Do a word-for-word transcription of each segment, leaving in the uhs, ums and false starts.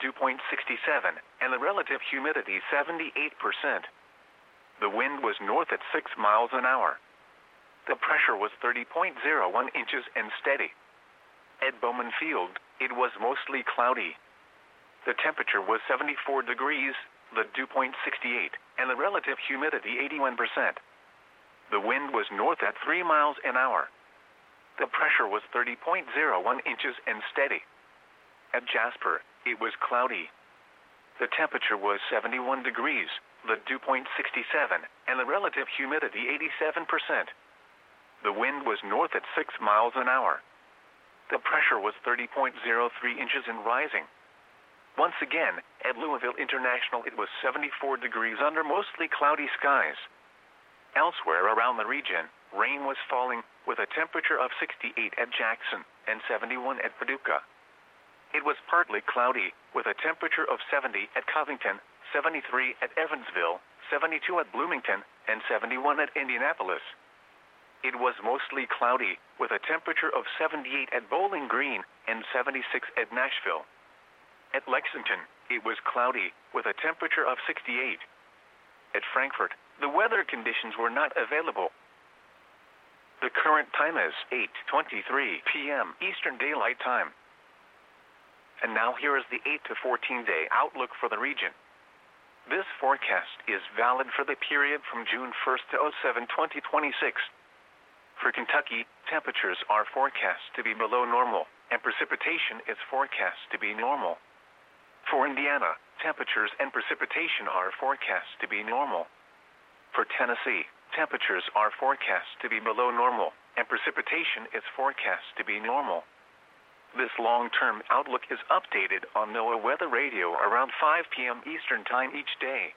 dew point sixty-seven, and the relative humidity seventy-eight percent. The wind was north at six miles an hour. The pressure was thirty point zero one inches and steady. At Bowman Field, it was mostly cloudy. The temperature was seventy-four degrees, the dew point sixty-eight, and the relative humidity eighty-one percent. The wind was north at three miles an hour. The pressure was thirty point zero one inches and steady. At Jasper, it was cloudy. The temperature was seventy-one degrees, the dew point sixty-seven, and the relative humidity eighty-seven percent. The wind was north at six miles an hour. The pressure was thirty point zero three inches and rising. Once again, at Louisville International it was seventy-four degrees under mostly cloudy skies. Elsewhere around the region, rain was falling, with a temperature of sixty-eight at Jackson and seventy-one at Paducah. It was partly cloudy, with a temperature of seventy at Covington, seventy-three at Evansville, seventy-two at Bloomington, and seventy-one at Indianapolis. It was mostly cloudy, with a temperature of seventy-eight at Bowling Green and seventy-six at Nashville. At Lexington, it was cloudy, with a temperature of sixty-eight. At Frankfort, the weather conditions were not available. The current time is eight twenty-three p m Eastern Daylight Time. And now here is the eight to fourteen day outlook for the region. This forecast is valid for the period from June first to oh seven twenty twenty-six. For Kentucky, temperatures are forecast to be below normal, and precipitation is forecast to be normal. For Indiana, temperatures and precipitation are forecast to be normal. For Tennessee, temperatures are forecast to be below normal, and precipitation is forecast to be normal. This long-term outlook is updated on NOAA Weather Radio around five p m Eastern Time each day.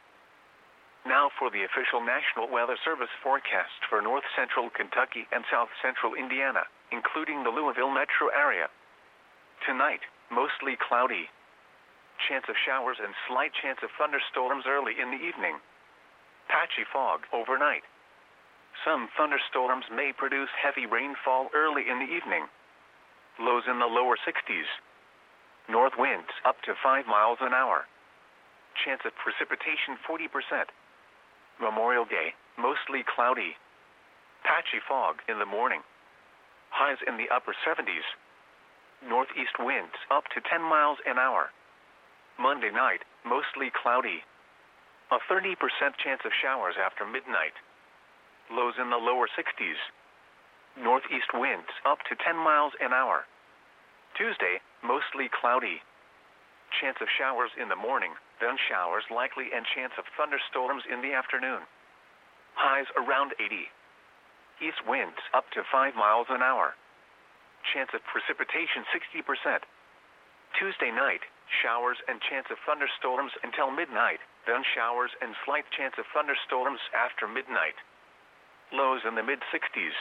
Now for the official National Weather Service forecast for north central Kentucky and south central Indiana, including the Louisville metro area. Tonight, mostly cloudy. Chance of showers and slight chance of thunderstorms early in the evening. Patchy fog overnight. Some thunderstorms may produce heavy rainfall early in the evening. Lows in the lower sixties. North winds up to five miles an hour. Chance of precipitation forty percent. Memorial Day, mostly cloudy. Patchy fog in the morning. Highs in the upper seventies. Northeast winds up to ten miles an hour. Monday night, mostly cloudy. A thirty percent chance of showers after midnight. Lows in the lower sixties. Northeast winds up to ten miles an hour. Tuesday, mostly cloudy. Chance of showers in the morning, then showers likely and chance of thunderstorms in the afternoon. Highs around eighty. East winds up to five miles an hour. Chance of precipitation sixty percent. Tuesday night, showers and chance of thunderstorms until midnight, then showers and slight chance of thunderstorms after midnight. Lows in the mid-sixties.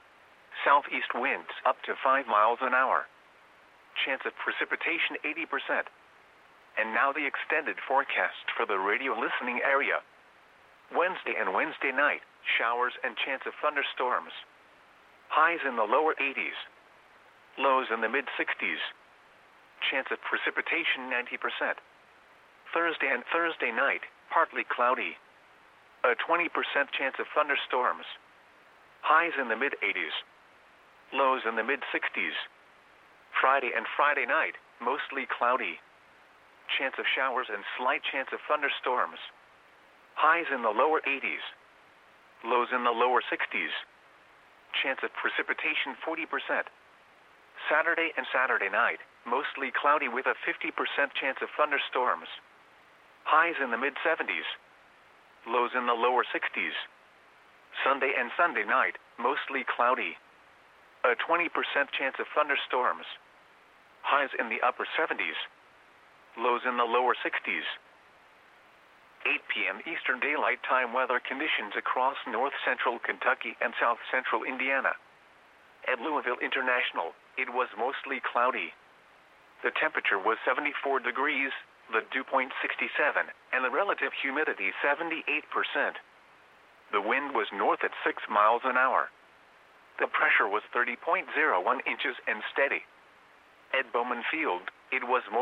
Southeast winds up to five miles an hour. Chance of precipitation eighty percent. And now the extended forecast for the radio listening area. Wednesday and Wednesday night, showers and chance of thunderstorms. Highs in the lower eighties. Lows in the mid-sixties. Chance of precipitation ninety percent. Thursday and Thursday night, partly cloudy. A twenty percent chance of thunderstorms. Highs in the mid-eighties. Lows in the mid-sixties. Friday and Friday night, mostly cloudy. Chance of showers and slight chance of thunderstorms. Highs in the lower eighties. Lows in the lower sixties. Chance of precipitation forty percent. Saturday and Saturday night, mostly cloudy with a fifty percent chance of thunderstorms. Highs in the mid-seventies. Lows in the lower sixties. Sunday and Sunday night, mostly cloudy. A twenty percent chance of thunderstorms. Highs in the upper seventies. Lows in the lower sixties. eight p m Eastern Daylight Time weather conditions across north central Kentucky and south central Indiana. At Louisville International, it was mostly cloudy. The temperature was seventy-four degrees, the dew point sixty-seven, and the relative humidity seventy-eight percent. The wind was north at six miles an hour. The pressure was thirty point zero one inches and steady. At Bowman Field, it was